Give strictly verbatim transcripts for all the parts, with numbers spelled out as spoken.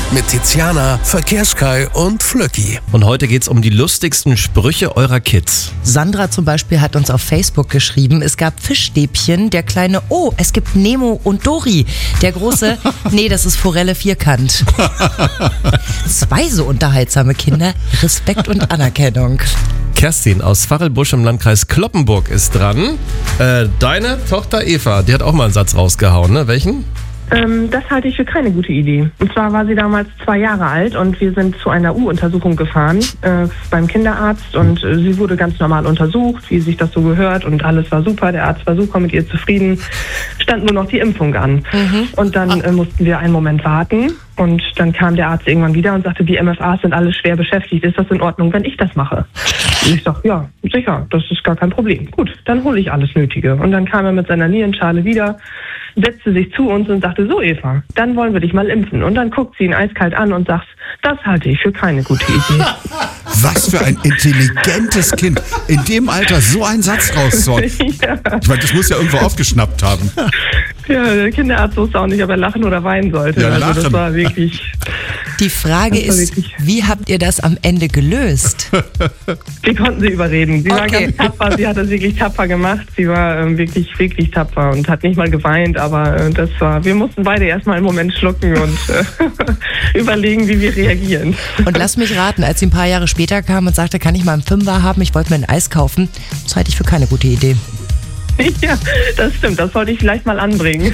mit Tiziana, Verkehrskai und Flöcki. Und heute geht's um die lustigsten Sprüche eurer Kids. Sandra zum Beispiel hat uns auf Facebook geschrieben, es gab Fischstäbchen, der kleine, oh, es gibt Nemo und Dori. Der große, nee, das ist Forelle Vierkant. Zwei so unterhaltsame Kinder, Respekt und Anerkennung. Kerstin aus Varelbusch im Landkreis Cloppenburg ist dran. Äh, deine Tochter Eva, die hat auch mal einen Satz rausgehauen, ne? Welchen? Ähm, das halte ich für keine gute Idee. Und zwar war sie damals zwei Jahre alt und wir sind zu einer U-Untersuchung gefahren äh, beim Kinderarzt und äh, sie wurde ganz normal untersucht, wie sich das so gehört und alles war super, der Arzt war super mit ihr zufrieden, stand nur noch die Impfung an. Mhm. Und dann äh, mussten wir einen Moment warten und dann kam der Arzt irgendwann wieder und sagte, die M F As sind alle schwer beschäftigt, ist das in Ordnung, wenn ich das mache? Und ich sag, ja, sicher, das ist gar kein Problem. Gut, dann hole ich alles Nötige. Und dann kam er mit seiner Nierenschale wieder, setzte sich zu uns und sagte, so Eva, dann wollen wir dich mal impfen. Und dann guckt sie ihn eiskalt an und sagt, das halte ich für keine gute Idee. Was für ein intelligentes Kind, in dem Alter so einen Satz rauszuhauen. Ja. Ich meine, das muss ja irgendwo aufgeschnappt haben. Ja, der Kinderarzt wusste auch nicht, ob er lachen oder weinen sollte. Ja, also lachen. das war wirklich... Die Frage ist, wie habt ihr das am Ende gelöst? Wir konnten sie überreden. Sie Okay. war ganz tapfer, sie hat das wirklich tapfer gemacht. Sie war ähm, wirklich, wirklich tapfer und hat nicht mal geweint, aber äh, das war, wir mussten beide erstmal einen Moment schlucken und äh, überlegen, wie wir reagieren. Und lass mich raten, als sie ein paar Jahre später kam und sagte, kann ich mal einen Fünfer haben, ich wollte mir ein Eis kaufen, das halte ich für keine gute Idee. Ja, das stimmt, das sollte ich vielleicht mal anbringen.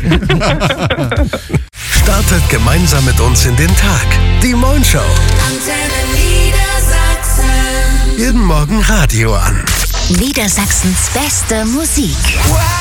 Startet gemeinsam mit uns in den Tag. Die Moin Show. Antenne Niedersachsen. Jeden Morgen Radio an. Niedersachsens beste Musik.